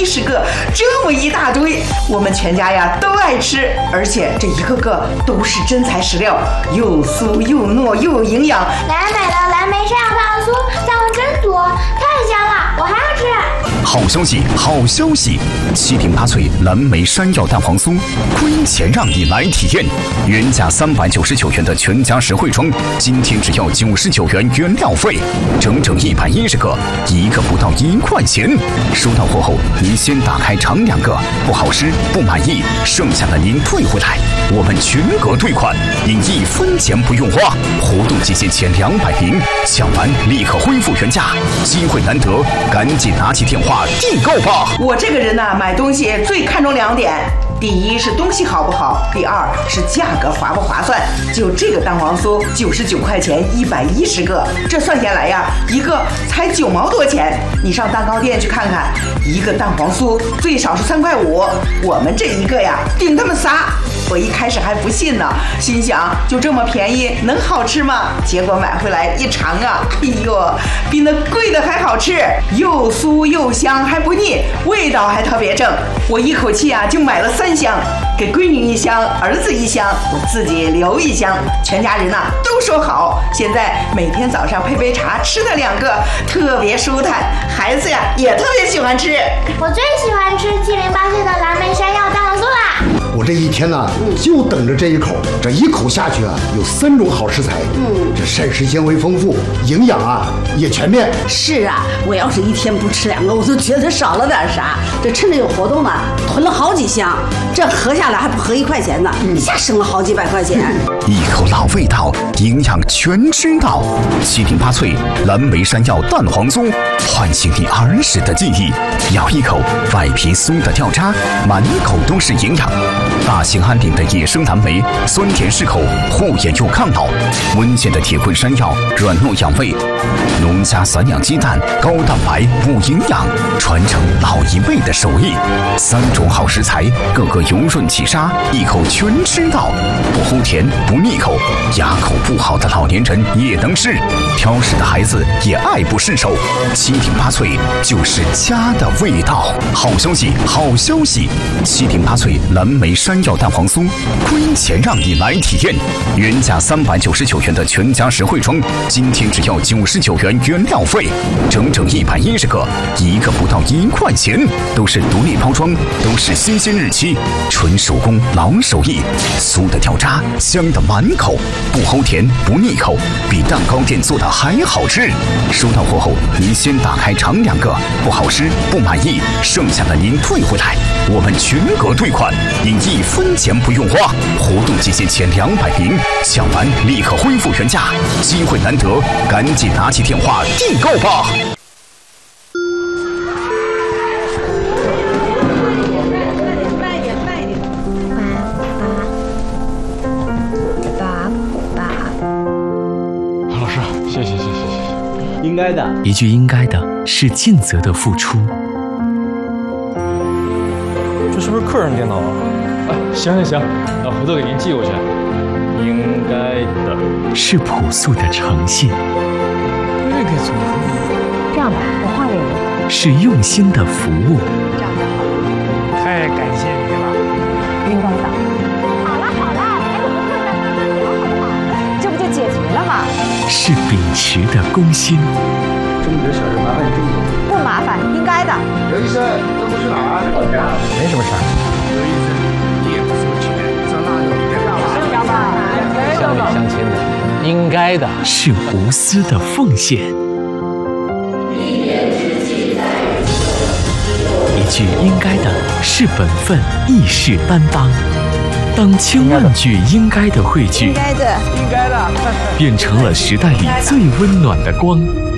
110个，这么一大堆，我们全家呀都爱吃，而且这一个个都是真材实料，又酥又糯又有营养。 奶奶买了蓝莓山药糖酥，蛋黄真多，太香了，我还要吃。 好消息，好消息！7顶8脆蓝莓山药蛋黄酥，亏钱让你来体验。原价399元的全家实惠装，今天只要99元原料费，整整110个，一个不到1块钱。收到货后，您先打开尝2个，不好吃不满意，剩下的您退回来，我们全额退款，您1分钱不用花。活动期限前200名，抢完立刻恢复原价，机会难得，赶紧拿起电话订购吧！ 我这个人呢，买东西最看重2点。第一是东西好不好，第二是价格划不划算。就这个蛋黄酥99块钱110个，这算下来呀，一个才9毛多钱。你上蛋糕店去看看，一个蛋黄酥最少是3块5，我们这一个呀顶他们仨。我一开始还不信呢，心想就这么便宜能好吃吗？结果买回来一尝啊，哎呦，比那贵的还好吃，又酥又香还不腻，味道还特别正。我一口气啊就买了3箱，给闺女1箱，儿子1箱，我自己留1箱，全家人呐都说好。现在每天早上配杯茶，吃它2个，特别舒坦，孩子呀也特别喜欢吃。 我最喜欢吃7零8碎的蓝莓山药蛋黄酥啦！ 我这一天呢，就等着这一口，这一口下去啊，有3种好食材，这膳食纤维丰富，营养啊也全面。 是啊，我要是一天不吃2个，我都觉得少了点啥。这趁着有活动呢，囤了好几箱，这合下来还不合1块钱呢，一下省了好几百块钱。 一口老味道，营养全知道。7顶8脆蓝莓山药蛋黄酥，唤醒你儿时的记忆。咬一口，外皮酥的掉渣，满口都是营养。大兴安岭的野生蓝莓，酸甜适口，护眼又抗老。温县的铁棍山药，软糯养胃。农家散养鸡蛋，高蛋白补营养，传承老一辈的手艺。3种好食材，个个油润起沙，一口全吃到，不齁甜不腻口，牙口不好的老年人也能吃，挑食的孩子也爱不释手。7顶8脆就是家的味道。好消息，好消息！7顶8脆蓝莓山药蛋黄酥，亏钱让你来体验。原价399元的全家实惠装，今天只要99元原料费，整整110个，一个不到1块钱，都是独立包装，都是新鲜日期，纯手工老手艺，酥的掉渣，香的满口，不齁甜不腻口，比蛋糕店做的还好吃。收到货后，您先打开尝2个，不好吃不满意，剩下的您退回来，我们全额退款，您1分钱不用花。活动期限前200名，抢完立刻恢复原价，机会难得，赶紧拿起电话订购吧。 老师，谢谢，应该的。 一句应该的是尽责的付出。 这是不是客人电脑啊？行，回头给您寄过去。应该的是朴素的诚信。 这个组合， 这样吧，我换给你。 是用心的服务。 这样就好。 太感谢你了。 应该的。好了，还有个客人好不好？这不就解决了吗？ 是秉持的公心。 中午的小事麻烦你郑总。 不麻烦，应该的。 刘医生，这不是哪儿？ 没什么事儿。 刘医生，你也不收钱，上那就别干了。 乡里乡亲的，应该的。 是无私的奉献。一句应该的是本分，义士担当。当千万句应该的汇聚， 应该的， 变成了时代里最温暖的光。